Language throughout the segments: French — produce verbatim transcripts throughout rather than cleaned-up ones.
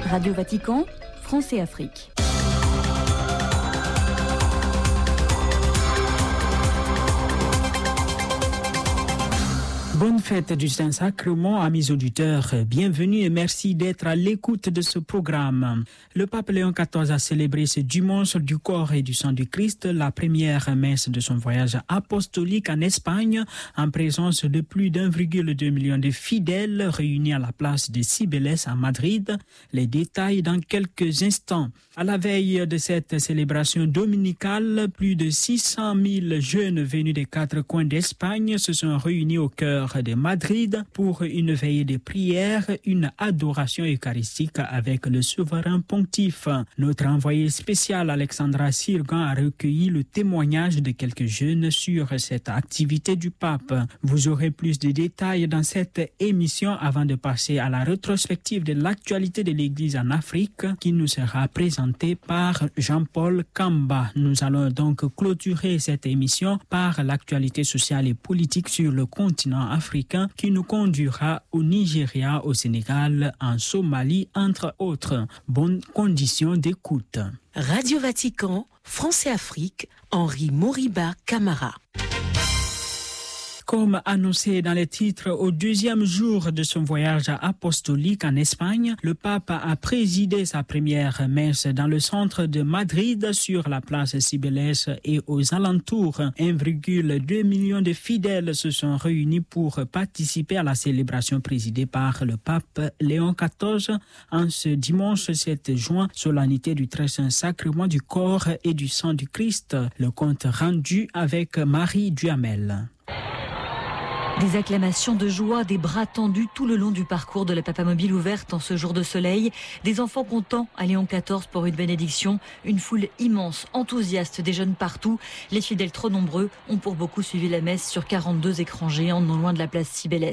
Radio Vatican, France et Afrique. Bonne fête du Saint-Sacrement, amis auditeurs. Bienvenue et merci d'être à l'écoute de ce programme. Le pape Léon quatorze a célébré ce dimanche du corps et du sang du Christ, la première messe de son voyage apostolique en Espagne, en présence de plus d'un virgule deux million de fidèles réunis à la place de Cibeles à Madrid. Les détails dans quelques instants. À la veille de cette célébration dominicale, plus de six cent mille jeunes venus des quatre coins d'Espagne se sont réunis au cœur de Madrid pour une veillée de prière, une adoration eucharistique avec le souverain pontife. Notre envoyé spécial Alexandra Sirgan a recueilli le témoignage de quelques jeunes sur cette activité du pape. Vous aurez plus de détails dans cette émission avant de passer à la rétrospective de l'actualité de l'Église en Afrique qui nous sera présentée par Jean-Paul Kamba. Nous allons donc clôturer cette émission par l'actualité sociale et politique sur le continent africain qui nous conduira au Nigeria, au Sénégal, en Somalie, entre autres. Bonnes conditions d'écoute. Radio Vatican, France et Afrique, Henri Moriba Camara. Comme annoncé dans les titres, au deuxième jour de son voyage apostolique en Espagne, le pape a présidé sa première messe dans le centre de Madrid sur la place Cibeles et aux alentours. un virgule deux million de fidèles se sont réunis pour participer à la célébration présidée par le pape Léon quatorze en ce dimanche sept juin, solennité du très saint sacrement du corps et du sang du Christ. Le compte rendu avec Marie Duhamel. Des acclamations de joie, des bras tendus tout le long du parcours de la papamobile ouverte en ce jour de soleil, des enfants contents à Léon quatorze pour une bénédiction, une foule immense, enthousiaste, des jeunes partout. Les fidèles trop nombreux ont pour beaucoup suivi la messe sur quarante-deux écrans géants non loin de la place Cibeles.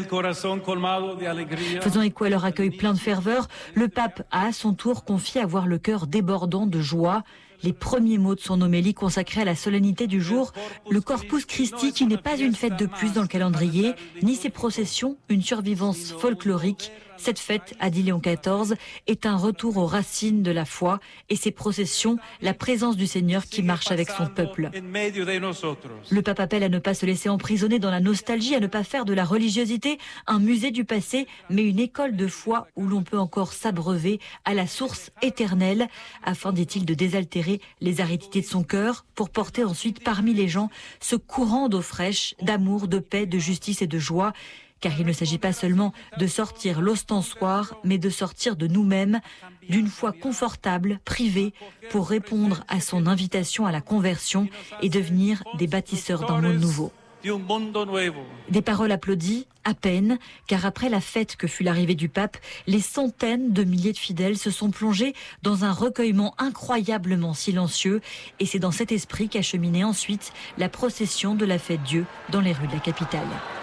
Faisant écho à leur accueil plein de ferveur, le pape a à son tour confié avoir le cœur débordant de joie. Les premiers mots de son homélie consacrés à la solennité du jour, le Corpus Christi qui n'est pas une fête de plus dans le calendrier, ni ses processions, une survivance folklorique. Cette fête, a dit Léon quatorze, est un retour aux racines de la foi et ses processions, la présence du Seigneur qui marche avec son peuple. Le pape appelle à ne pas se laisser emprisonner dans la nostalgie, à ne pas faire de la religiosité un musée du passé, mais une école de foi où l'on peut encore s'abreuver à la source éternelle, afin, dit-il, de désaltérer les aridités de son cœur, pour porter ensuite parmi les gens ce courant d'eau fraîche, d'amour, de paix, de justice et de joie. Car il ne s'agit pas seulement de sortir l'ostensoir, mais de sortir de nous-mêmes, d'une foi confortable, privée, pour répondre à son invitation à la conversion et devenir des bâtisseurs d'un monde nouveau. Des paroles applaudies, à peine, car après la fête que fut l'arrivée du pape, les centaines de milliers de fidèles se sont plongés dans un recueillement incroyablement silencieux, et c'est dans cet esprit qu'a cheminé ensuite la procession de la fête Dieu dans les rues de la capitale.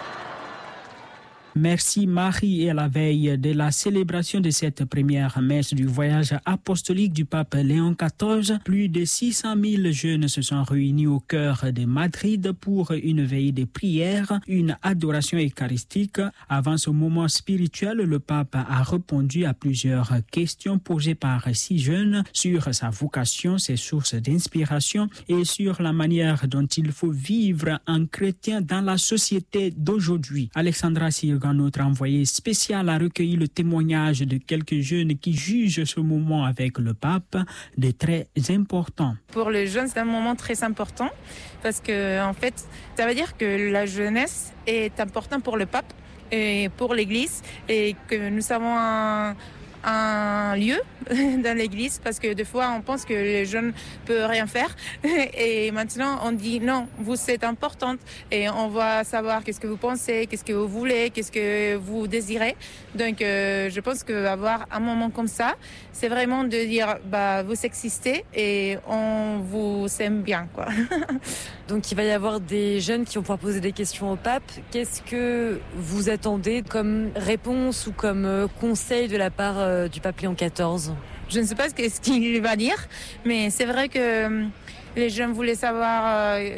Merci Marie. Et à la veille de la célébration de cette première messe du voyage apostolique du pape Léon quatorze, plus de six cent mille jeunes se sont réunis au cœur de Madrid pour une veillée de prière, une adoration eucharistique. Avant ce moment spirituel, le pape a répondu à plusieurs questions posées par six jeunes sur sa vocation, ses sources d'inspiration et sur la manière dont il faut vivre en chrétien dans la société d'aujourd'hui. Alexandra Sirgan, notre envoyé spécial, a recueilli le témoignage de quelques jeunes qui jugent ce moment avec le pape de très important. Pour les jeunes, c'est un moment très important parce que, en fait, ça veut dire que la jeunesse est importante pour le pape et pour l'Église et que nous avons un un lieu dans l'église parce que des fois on pense que les jeunes ne peuvent rien faire et maintenant on dit non, vous êtes importante et on va savoir qu'est-ce que vous pensez, qu'est-ce que vous voulez, qu'est-ce que vous désirez. Donc euh, je pense qu'avoir un moment comme ça, c'est vraiment de dire bah vous existez et on vous aime bien quoi. Donc il va y avoir des jeunes qui vont pouvoir poser des questions au pape. Qu'est-ce que vous attendez comme réponse ou comme conseil de la part du pape Léon quatorze? Je ne sais pas ce qu'il va dire, mais c'est vrai que les jeunes voulaient savoir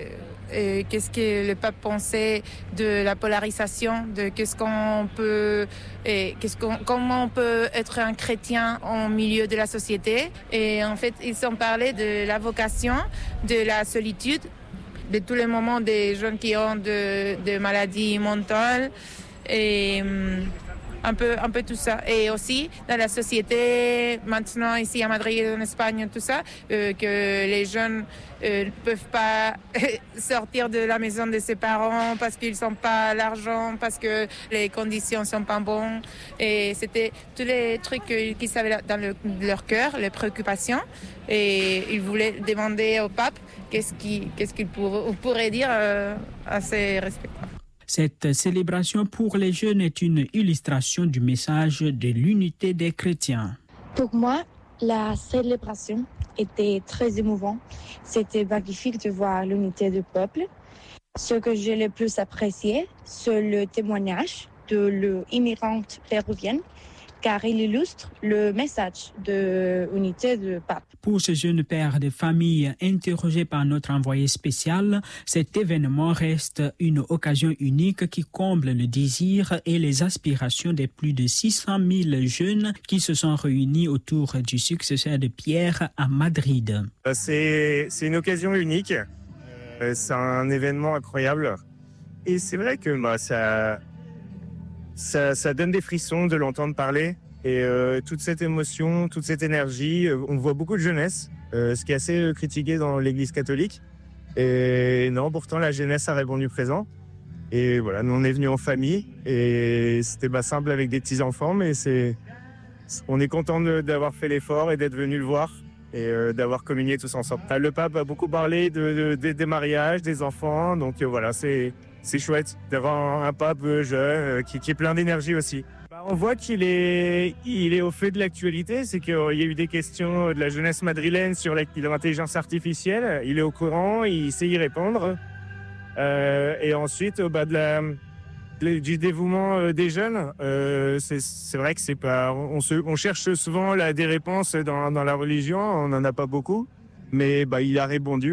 et qu'est-ce que le pape pensait de la polarisation, de qu'est-ce qu'on peut, et qu'est-ce qu'on, comment on peut être un chrétien au milieu de la société. Et en fait, ils ont parlé de la vocation, de la solitude, de tous les moments des jeunes qui ont de, de maladies mentales et un peu, un peu tout ça. Et aussi dans la société, maintenant ici à Madrid, en Espagne, tout ça, euh, que les jeunes ne euh, peuvent pas sortir de la maison de ses parents parce qu'ils n'ont pas l'argent, parce que les conditions ne sont pas bonnes. Et c'était tous les trucs qu'ils avaient dans le, leur cœur, les préoccupations. Et ils voulaient demander au pape qu'est-ce qu'il, qu'est-ce qu'il pour, pourrait dire euh, à ces respectables. Cette célébration pour les jeunes est une illustration du message de l'unité des chrétiens. Pour moi, la célébration était très émouvante. C'était magnifique de voir l'unité du peuple. Ce que j'ai le plus apprécié, c'est le témoignage de l'immigrante péruvienne, car il illustre le message de l'unité du pape. Pour ce jeune père de famille interrogé par notre envoyé spécial, cet événement reste une occasion unique qui comble le désir et les aspirations des plus de six cent mille jeunes qui se sont réunis autour du successeur de Pierre à Madrid. C'est, c'est une occasion unique, c'est un événement incroyable et c'est vrai que bah, ça... Ça, ça donne des frissons de l'entendre parler et euh, toute cette émotion, toute cette énergie, euh, on voit beaucoup de jeunesse, euh, ce qui est assez euh, critiqué dans l'Église catholique. Et non, pourtant la jeunesse a répondu présent. Et voilà, nous on est venus en famille et c'était pas simple avec des petits enfants, mais c'est, on est content de, d'avoir fait l'effort et d'être venus le voir et euh, d'avoir communié tous ensemble. Le pape a beaucoup parlé de, de, de, des mariages, des enfants, donc euh, voilà, c'est C'est chouette d'avoir un pape jeune qui, qui est plein d'énergie aussi. Bah, on voit qu'il est, il est au fait de l'actualité. C'est qu'il y a eu des questions de la jeunesse madrilène sur l'intelligence artificielle. Il est au courant, il sait y répondre. Euh, et ensuite, bah, de la, de, du dévouement des jeunes. Euh, c'est, c'est vrai que c'est pas. On, se, on cherche souvent là, des réponses dans, dans la religion. On n'en a pas beaucoup, mais bah, il a répondu.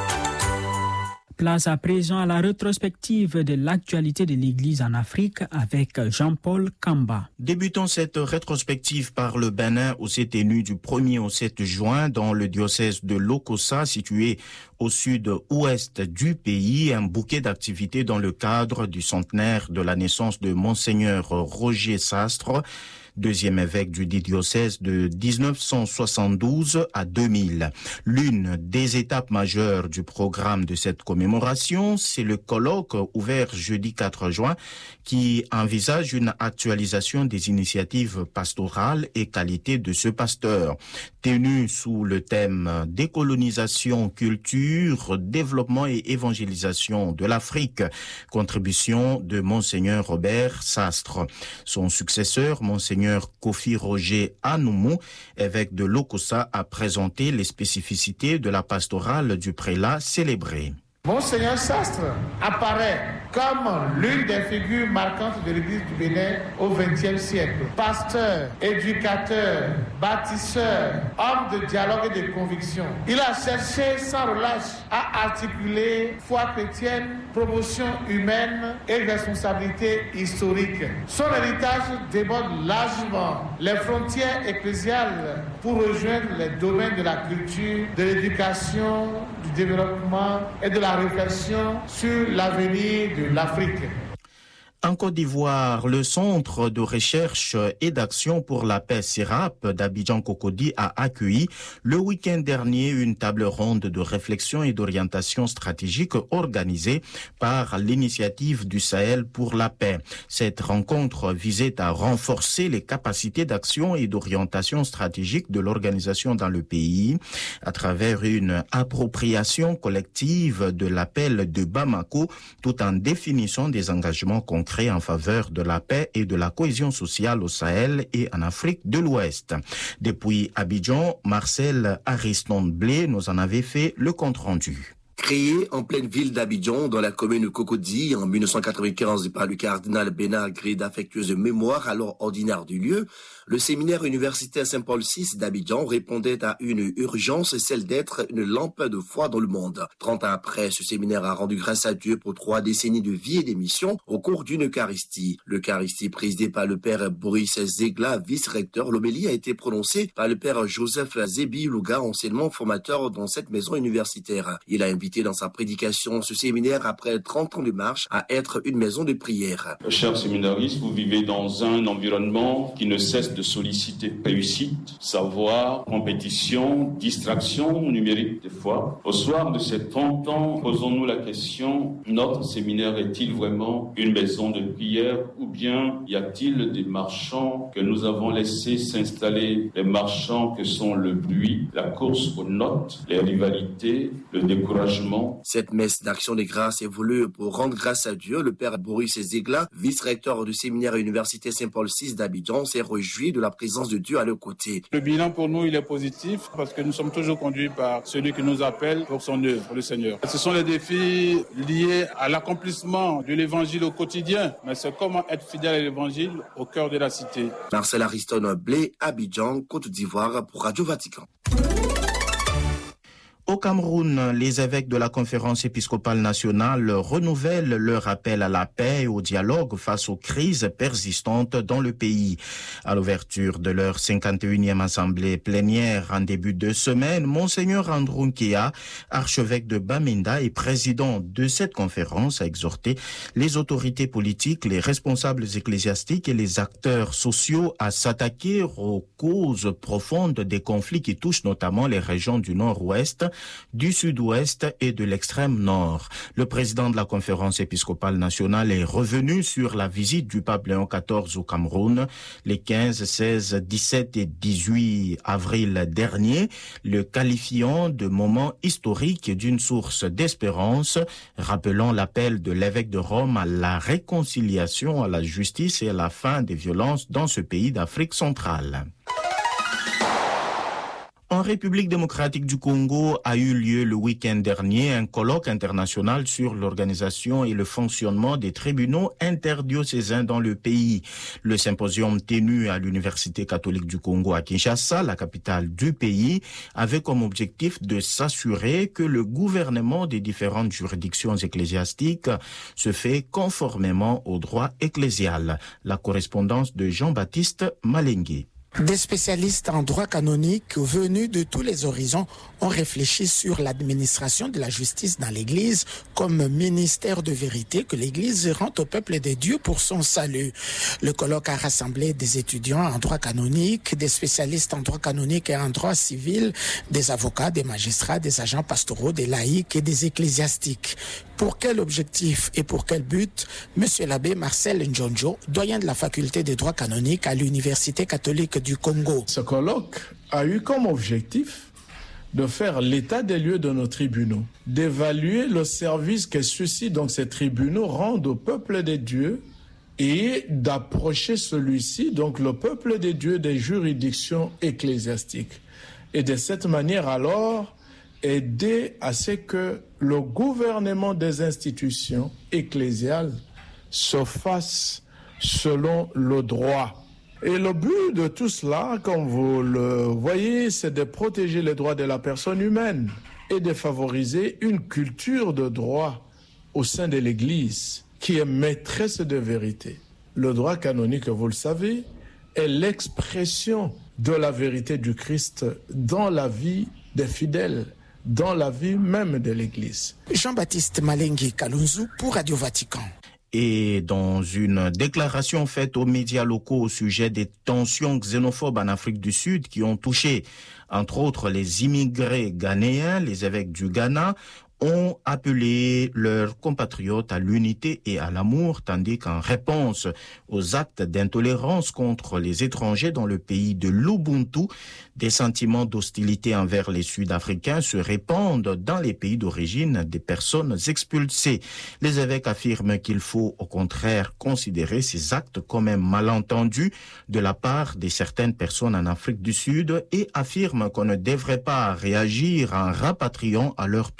Place à présent à la rétrospective de l'actualité de l'Église en Afrique avec Jean-Paul Kamba. Débutons cette rétrospective par le Bénin où s'est tenu du premier au sept juin dans le diocèse de Lokossa, situé au sud-ouest du pays, un bouquet d'activités dans le cadre du centenaire de la naissance de Monseigneur Roger Sastre, deuxième évêque du dit diocèse de dix-neuf cent soixante-douze à deux mille. L'une des étapes majeures du programme de cette commémoration, c'est le colloque ouvert jeudi quatre juin qui envisage une actualisation des initiatives pastorales et qualité de ce pasteur. Tenu sous le thème décolonisation, culture, développement et évangélisation de l'Afrique, contribution de Monseigneur Robert Sastre. Son successeur, Monseigneur Kofi Roger Anoumou, évêque de Lokossa, a présenté les spécificités de la pastorale du prélat célébré. Monseigneur Sastre apparaît comme l'une des figures marquantes de l'Église du Bénin au vingtième siècle. Pasteur, éducateur, bâtisseur, homme de dialogue et de conviction. Il a cherché sans relâche à articuler foi chrétienne, promotion humaine et responsabilité historique. Son héritage déborde largement les frontières ecclésiales pour rejoindre les domaines de la culture, de l'éducation, du développement et de la réflexion sur l'avenir de l'Afrique. En Côte d'Ivoire, le Centre de recherche et d'action pour la paix CIRAP d'Abidjan-Cocody a accueilli le week-end dernier une table ronde de réflexion et d'orientation stratégique organisée par l'Initiative du Sahel pour la paix. Cette rencontre visait à renforcer les capacités d'action et d'orientation stratégique de l'organisation dans le pays à travers une appropriation collective de l'appel de Bamako tout en définissant des engagements concrets en faveur de la paix et de la cohésion sociale au Sahel et en Afrique de l'Ouest. Depuis Abidjan, Marcel Ariston-Blé nous en avait fait le compte-rendu. Créé en pleine ville d'Abidjan, dans la commune de Cocody, en mille neuf cent quatre-vingt-quinze par le cardinal Bernard Gré d'affectueuse mémoire, alors ordinaire du lieu, le séminaire universitaire Saint-Paul six d'Abidjan répondait à une urgence, celle d'être une lampe de foi dans le monde. Trente ans après, ce séminaire a rendu grâce à Dieu pour trois décennies de vie et d'émission au cours d'une Eucharistie. L'Eucharistie présidée par le père Boris Zegla, vice-recteur, l'homélie a été prononcée par le père Joseph Zebi Louga, anciennement formateur dans cette maison universitaire. Il a invité dans sa prédication ce séminaire, après trente ans de marche, à être une maison de prière. Chers séminaristes, vous vivez dans un environnement qui ne cesse de solliciter réussite, savoir, compétition, distraction numérique des fois. Au soir de ces trente ans, posons-nous la question, notre séminaire est-il vraiment une maison de prière ou bien y a-t-il des marchands que nous avons laissés s'installer, les marchands que sont le bruit, la course aux notes, les rivalités, le découragement. Cette messe d'action des grâces est voulue pour rendre grâce à Dieu. Le père Boris Zegla, vice-recteur du séminaire universitaire Saint-Paul six d'Abidjan, s'est réjoui de la présence de Dieu à leur côté. Le bilan pour nous, il est positif parce que nous sommes toujours conduits par celui qui nous appelle pour son œuvre, le Seigneur. Ce sont les défis liés à l'accomplissement de l'évangile au quotidien, mais c'est comment être fidèle à l'évangile au cœur de la cité. Marcel Ariston Blé, Abidjan, Côte d'Ivoire pour Radio Vatican. Au Cameroun, les évêques de la Conférence épiscopale nationale renouvellent leur appel à la paix et au dialogue face aux crises persistantes dans le pays. À l'ouverture de leur cinquante et unième assemblée plénière en début de semaine, Monseigneur Andrew Nkia, archevêque de Bamenda et président de cette conférence, a exhorté les autorités politiques, les responsables ecclésiastiques et les acteurs sociaux à s'attaquer aux causes profondes des conflits qui touchent notamment les régions du Nord-Ouest, du Sud-Ouest et de l'extrême Nord. Le président de la Conférence épiscopale nationale est revenu sur la visite du pape Léon quatorze au Cameroun les quinze, seize, dix-sept et dix-huit avril dernier, le qualifiant de moment historique et d'une source d'espérance, rappelant l'appel de l'évêque de Rome à la réconciliation, à la justice et à la fin des violences dans ce pays d'Afrique centrale. En République démocratique du Congo a eu lieu le week-end dernier un colloque international sur l'organisation et le fonctionnement des tribunaux interdiocésains dans le pays. Le symposium tenu à l'Université catholique du Congo à Kinshasa, la capitale du pays, avait comme objectif de s'assurer que le gouvernement des différentes juridictions ecclésiastiques se fait conformément au droit ecclésial. La correspondance de Jean-Baptiste Malengue. Des spécialistes en droit canonique venus de tous les horizons ont réfléchi sur l'administration de la justice dans l'Église comme ministère de vérité que l'Église rend au peuple des dieux pour son salut. Le colloque a rassemblé des étudiants en droit canonique, des spécialistes en droit canonique et en droit civil, des avocats, des magistrats, des agents pastoraux, des laïcs et des ecclésiastiques. Pour quel objectif et pour quel but? Monsieur l'abbé Marcel Njonjo, doyen de la faculté de droit canonique à l'Université catholique du Congo. Ce colloque a eu comme objectif de faire l'état des lieux de nos tribunaux, d'évaluer le service que ceux-ci, donc ces tribunaux, rendent au peuple des dieux et d'approcher celui-ci, donc le peuple des dieux, des juridictions ecclésiastiques. Et de cette manière alors, aider à ce que le gouvernement des institutions ecclésiales se fasse selon le droit. Et le but de tout cela, comme vous le voyez, c'est de protéger les droits de la personne humaine et de favoriser une culture de droit au sein de l'Église qui est maîtresse de vérité. Le droit canonique, vous le savez, est l'expression de la vérité du Christ dans la vie des fidèles, dans la vie même de l'Église. Jean-Baptiste Malengue Kalunzu pour Radio Vatican. Et dans une déclaration faite aux médias locaux au sujet des tensions xénophobes en Afrique du Sud qui ont touché, entre autres, les immigrés ghanéens, les évêques du Ghana ont appelé leurs compatriotes à l'unité et à l'amour, tandis qu'en réponse aux actes d'intolérance contre les étrangers dans le pays de l'Ubuntu, des sentiments d'hostilité envers les Sud-Africains se répandent dans les pays d'origine des personnes expulsées. Les évêques affirment qu'il faut au contraire considérer ces actes comme un malentendu de la part de certaines personnes en Afrique du Sud et affirment qu'on ne devrait pas réagir en rapatriant à leur tour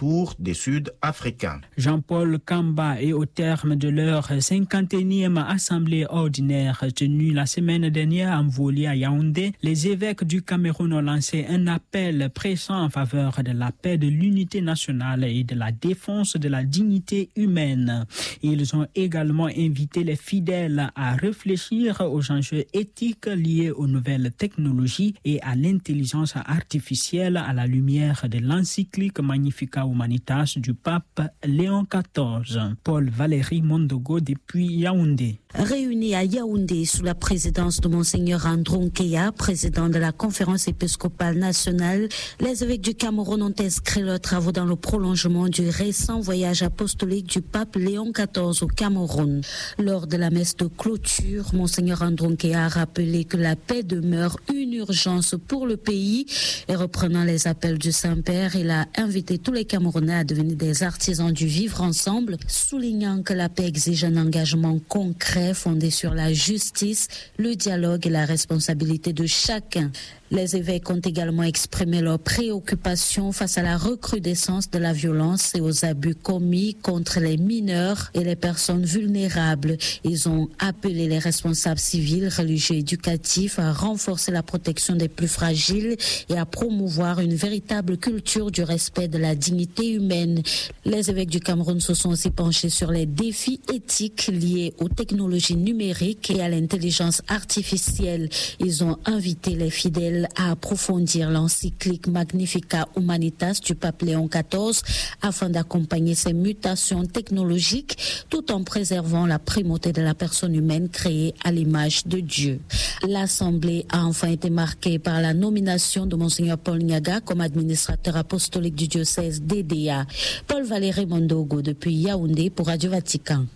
des Sud-Africains. Jean-Paul Kamba est au terme de leur cinquante et unième assemblée ordinaire tenue la semaine dernière en Mvoli à Yaoundé. Les évêques du Cameroun ont lancé un appel pressant en faveur de la paix, de l'unité nationale et de la défense de la dignité humaine. Ils ont également invité les fidèles à réfléchir aux enjeux éthiques liés aux nouvelles technologies et à l'intelligence artificielle à la lumière de l'encyclique Magnificat Humanitas du pape Léon quatorze. Paul Valéry Mondogo depuis Yaoundé. Réunis à Yaoundé sous la présidence de Monseigneur Andron Keya, président de la conférence épiscopale nationale, les évêques du Cameroun ont inscrit leurs travaux dans le prolongement du récent voyage apostolique du pape Léon quatorze au Cameroun. Lors de la messe de clôture, Monseigneur Andron Keya a rappelé que la paix demeure une urgence pour le pays et reprenant les appels du Saint-Père, il a invité tous les Camerounais à devenir des artisans du vivre ensemble, soulignant que la paix exige un engagement concret fondé sur la justice, le dialogue et la responsabilité de chacun. Les évêques ont également exprimé leurs préoccupations face à la recrudescence de la violence et aux abus commis contre les mineurs et les personnes vulnérables. Ils ont appelé les responsables civils, religieux et éducatifs à renforcer la protection des plus fragiles et à promouvoir une véritable culture du respect de la dignité humaine. Les évêques du Cameroun se sont aussi penchés sur les défis éthiques liés aux technologies numériques et à l'intelligence artificielle. Ils ont invité les fidèles à approfondir l'encyclique Magnificat Humanitas du pape Léon quatorze afin d'accompagner ces mutations technologiques tout en préservant la primauté de la personne humaine créée à l'image de Dieu. L'assemblée a enfin été marquée par la nomination de Monseigneur Paul Nyaga comme administrateur apostolique du diocèse d'E D A. Paul Valéry Mondogo depuis Yaoundé pour Radio Vatican.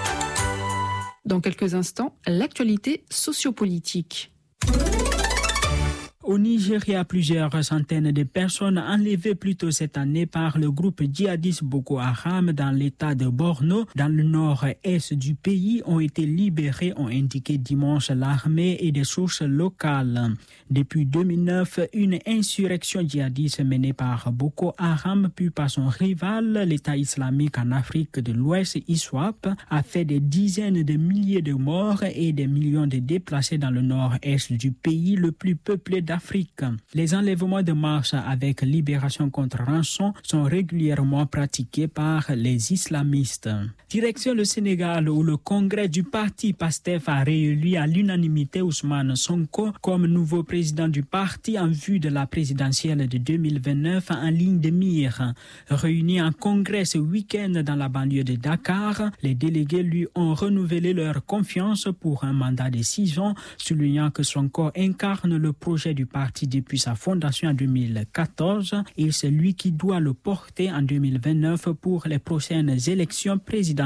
Dans quelques instants, l'actualité sociopolitique. Au Nigeria, plusieurs centaines de personnes enlevées plus tôt cette année par le groupe djihadiste Boko Haram dans l'état de Borno, dans le nord-est du pays, ont été libérées, ont indiqué dimanche l'armée et des sources locales. Depuis deux mille neuf, une insurrection djihadiste menée par Boko Haram puis par son rival, l'État islamique en Afrique de l'Ouest, I S W A P, a fait des dizaines de milliers de morts et des millions de déplacés dans le nord-est du pays, le plus peuplé d'Afrique. Les enlèvements de marche avec libération contre rançon sont régulièrement pratiqués par les islamistes. Direction le Sénégal où le congrès du parti PASTEF a réélu à l'unanimité Ousmane Sonko comme nouveau président du parti en vue de la présidentielle de deux mille vingt-neuf en ligne de mire. Réunis en congrès ce week-end dans la banlieue de Dakar, les délégués lui ont renouvelé leur confiance pour un mandat de six ans, soulignant que Sonko incarne le projet du parti depuis sa fondation en deux mille quatorze et c'est lui qui doit le porter en deux mille vingt-neuf pour les prochaines élections présidentielles.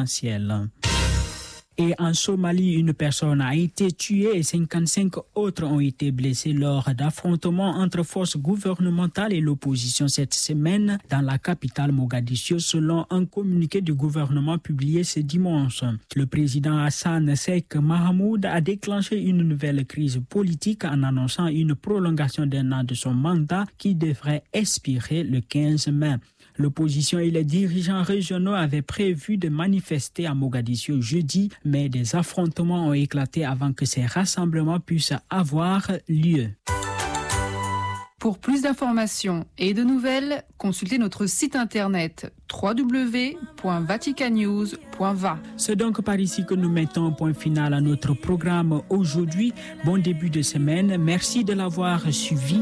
Et en Somalie, une personne a été tuée et cinquante-cinq autres ont été blessés lors d'affrontements entre forces gouvernementales et l'opposition cette semaine dans la capitale Mogadiscio, selon un communiqué du gouvernement publié ce dimanche. Le président Hassan Sheikh Mohamud a déclenché une nouvelle crise politique en annonçant une prolongation d'un an de son mandat qui devrait expirer le quinze mai. L'opposition et les dirigeants régionaux avaient prévu de manifester à Mogadiscio jeudi, mais des affrontements ont éclaté avant que ces rassemblements puissent avoir lieu. Pour plus d'informations et de nouvelles, consultez notre site internet w w w point vatican news point va. C'est donc par ici que nous mettons un point final à notre programme aujourd'hui. Bon début de semaine. Merci de l'avoir suivi.